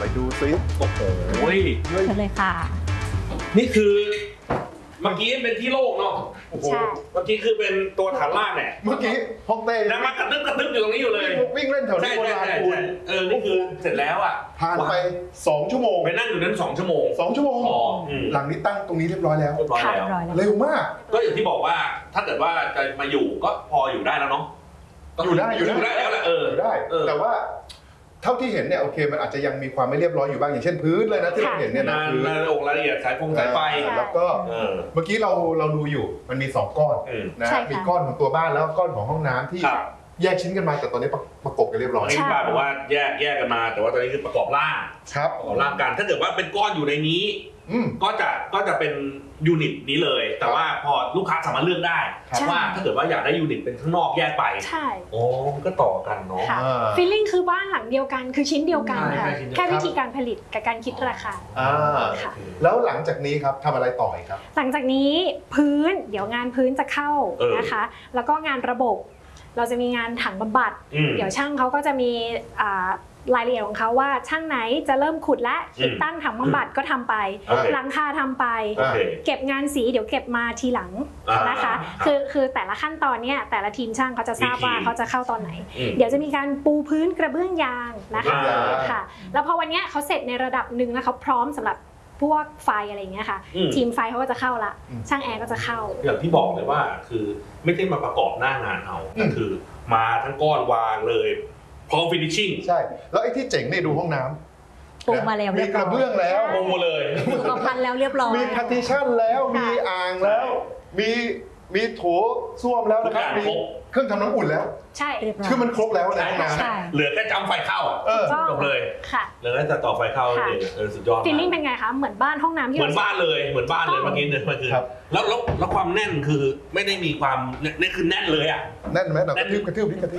ดูซิโอ้โหเชิญเลยค่ะนี่คือเมื่อกี้เป็นที่โล่งเนาะโอ้โหเมื่อกี้คือเป็นตัวฐานล่างเนี่ยเมื่อกี้ฮ่องเต้แล้วมากระตึ๊บอยู่ตรงนี้อยู่เลยวิ่งเล่นแถวนี้โบราณคุณนี่คือเสร็จแล้วอ่ะผ่านไป2 ชั่วโมงไปนั่งอยู่นั้น2 ชั่วโมง 2 ชั่วโมงหลังนี้ตั้งตรงนี้เรียบร้อยแล้วเร็วมากก็อย่างที่บอกว่าถ้าเกิดว่าจะมาอยู่ก็พออยู่ได้แล้วเนาะอยู่ได้แล้วแหละอยู่ได้แต่ว่าเท่าที่เห็นเนี่ยโอเคมันอาจจะยังมีความไม่เรียบร้อยอยู่บ้างอย่างเช่นพื้นเลยนะที่เราเห็นเนี่ยนะพื้นรายละเอียดสายไฟแล้วก็เมื่อกี้เราดูอยู่มันมี2 ก้อนนะมีก้อนของตัวบ้านแล้วก้อนของห้องน้ำที่แยกชิ้นกันมาแต่ตอนนี้ประกบกันเรียบร้อยที่บ้านบอกว่าแยกกันมาแต่ว่าตอนนี้คือประกอบร่างครับประกอบร่างกันถ้าเกิดว่าเป็นก้อนอยู่ในนี้ก็จะเป็นยูนิตนี้เลยแต่ว่าพอลูกค้าสามารถเลือกได้ว่าถ้าเกิดว่าอยากได้ยูนิตเป็นข้างนอกแยกไปใช่โอ้ก็ต่อกันเนาะฟีลลิ่งคือบ้านหลังเดียวกันคือชิ้นเดียวกันค่ะแค่วิธีการผลิตกับการคิดราคาแล้วหลังจากนี้ครับทำอะไรต่อครับหลังจากนี้พื้นเดี๋ยวงานพื้นจะเข้านะคะแล้วก็งานระบบเราจะมีงานถังบำบัดเดี๋ยวช่างเขาก็จะมีรายละเอียดของเขาว่าช่างไหนจะเริ่มขุดและติดตั้งถังบำบัดก็ทำไปหลังคาทำไปเก็บงานสีเดี๋ยวเก็บมาทีหลังนะคะคือแต่ละขั้นตอนเนี้ยแต่ละทีมช่างเขาจะทราบว่าเขาจะเข้าตอนไหนเดี๋ยวจะมีการปูพื้นกระเบื้องยางนะคะค่ะแล้วพอวันนี้เขาเสร็จในระดับหนึ่งแล้วเขาพร้อมสำหรับพวกไฟอะไรอย่างเงี้ยค่ะทีมไฟเขาก็จะเข้าละช่างแอร์ก็จะเข้าอย่างที่บอกเลยว่าคือไม่ได้มาประกอบหน้างานเอาก็คือมาทั้งก้อนวางเลยพร้อมฟินิชชิ่งใช่แล้วไอ้ที่เจ๋งเนี่ยดูห้องน้ำปูมาแล้วมีกระเบื้องแล้วปูเลยสุขภัณฑ์แล้วเรียบร้อยมีพาร์ติชั่นแล้วมีอ่างแล้วมีโถส้วมแล้วนะครับมีเครื่องทำน้ำอุ่นแล้วใช่คือมันครบแล้วในห้องน้ำเหลือแค่จำไฟเข้าจบเลยค่ะเหลือแค่ต่อไฟเข้าสุดยอดฟีลลิ่งเป็นไงคะเหมือนบ้านห้องน้ำที่เหมือนบ้านเลยเมื่อกี้เนี่ยมันคือแล้วความแน่นคือไม่ได้มีความนี่คือแน่นเลยอ่ะแน่นไหมเรากระทืบนี่กระทืบ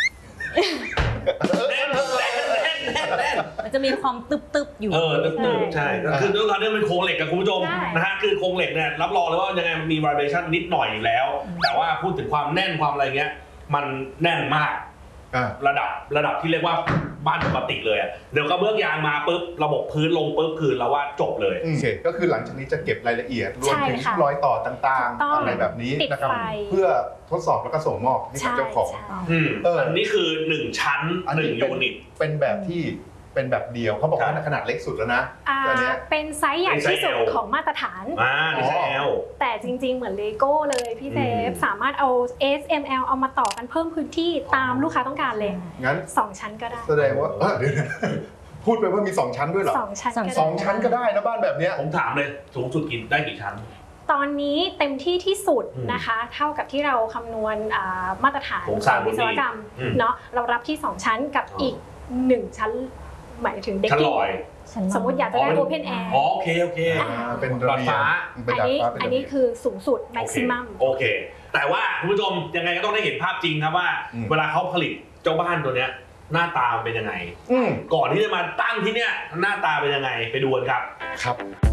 แน่นมันจะมีความตึบอยู่ตึบใช่คือด้วยการที่มันโครงเหล็กกับคุณผู้ชมนะฮะคือโครงเหล็กเนี่ยรับรองเลยว่ายังไงมันมี vibration นิดหน่อยอยู่แล้วแต่ว่าพูดถึงความแน่นความอะไรเงี้ยมันแน่นมากระดับที่เรียกว่าบ้านปกติเลยอ่ะเดี๋ยวกระเบื้องยางมาปุ๊บระบบพื้นลงปุ๊บคือเราว่าจบเลยโอเคก็คือหลังจากนี้จะเก็บรายละเอียดรวมถึงรอยต่อต่างๆอะไรแบบนี้นะครับเพื่อทดสอบแล้วก็ส่งมอบให้กับเจ้าของอันนี้คือ1 ชั้น1 ยูนิตเป็นแบบที่เป็นแบบเดียวเขาบอกว่าขนาดเล็กสุดแล้วนะเป็นไซส์ใหญ่ที่สุดของมาตรฐานแต่จริงๆเหมือนเลโก้เลยพี่เซฟสามารถเอา S M L เอามาต่อกันเพิ่มพื้นที่ตามลูกค้าต้องการเลยงั้น 2 ชั้นก็ได้แสดงว่าเดี๋ยวพูดไปว่ามี2 ชั้นด้วยเหรอ 2 ชั้น 2 ชั้นก็ได้นะบ้านแบบนี้ผมถามเลยสูงสุดกินได้กี่ชั้นตอนนี้เต็มที่ที่สุดนะคะเท่ากับที่เราคำนวณมาตรฐานของวิศวกรรมเนาะเรารับที่2 ชั้นกับอีก1 ชั้นหมายถึงเด็กสมมติอยากจะได้ Open Air โอเคเป็นดาดฟ้าอันนี้คือสูงสุด maximum โอเคแต่ว่าคุณผู้ชมยังไงก็ต้องได้เห็นภาพจริงครับว่าเวลาเขาผลิตเจ้าบ้านตัวเนี้ยหน้าตาเป็นยังไงก่อนที่จะมาตั้งที่เนี้ยหน้าตาเป็นยังไงไปดูกันครับ